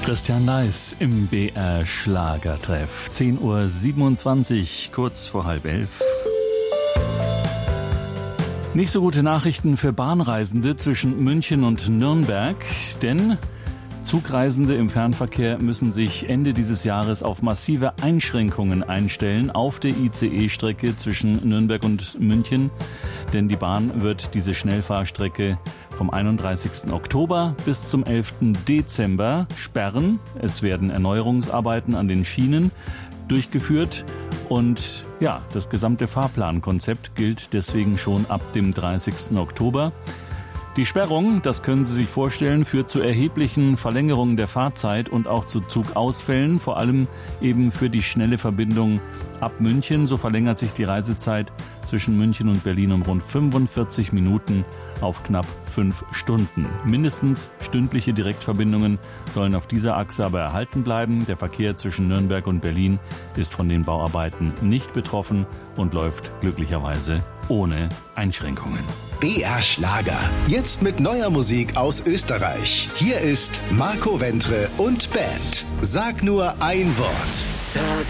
Christian Leis im BR Schlagertreff. 10:27 Uhr, kurz vor 10:30. Nicht so gute Nachrichten für Bahnreisende zwischen München und Nürnberg, denn Zugreisende im Fernverkehr müssen sich Ende dieses Jahres auf massive Einschränkungen einstellen auf der ICE-Strecke zwischen Nürnberg und München, denn die Bahn wird diese Schnellfahrstrecke vom 31. Oktober bis zum 11. Dezember sperren. Es werden Erneuerungsarbeiten an den Schienen durchgeführt und ja, das gesamte Fahrplankonzept gilt deswegen schon ab dem 30. Oktober. Die Sperrung, das können Sie sich vorstellen, führt zu erheblichen Verlängerungen der Fahrzeit und auch zu Zugausfällen, vor allem eben für die schnelle Verbindung ab München. So verlängert sich die Reisezeit zwischen München und Berlin um rund 45 Minuten auf knapp 5 Stunden. Mindestens stündliche Direktverbindungen sollen auf dieser Achse aber erhalten bleiben. Der Verkehr zwischen Nürnberg und Berlin ist von den Bauarbeiten nicht betroffen und läuft glücklicherweise ohne Einschränkungen. BR Schlager. Jetzt mit neuer Musik aus Österreich. Hier ist Marco Wentre und Band. Sag nur ein Wort.